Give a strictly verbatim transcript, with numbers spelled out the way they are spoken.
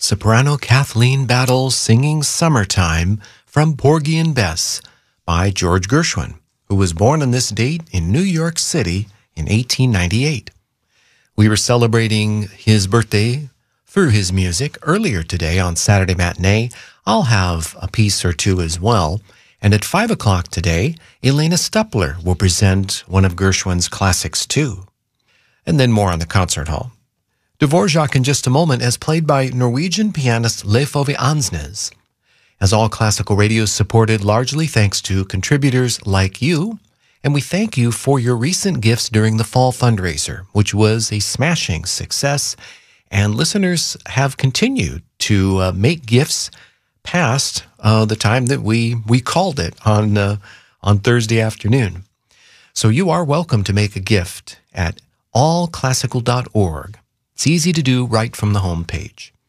soprano Kathleen Battle singing Summertime from Porgy and Bess by George Gershwin, who was born on this date in New York City in eighteen ninety-eight. We were celebrating his birthday through his music earlier today on Saturday Matinee. I'll have a piece or two as well. And at five o'clock today, Elena Stepler will present one of Gershwin's classics too. And then more on the concert hall. Dvorak in just a moment, as played by Norwegian pianist Leif Ove Ansnes. As all classical radio is supported largely thanks to contributors like you, and we thank you for your recent gifts during the fall fundraiser, which was a smashing success, and listeners have continued to uh, make gifts past uh, the time that we we called it on uh, on Thursday afternoon. So you are welcome to make a gift at all classical dot org. It's easy to do right from the home page.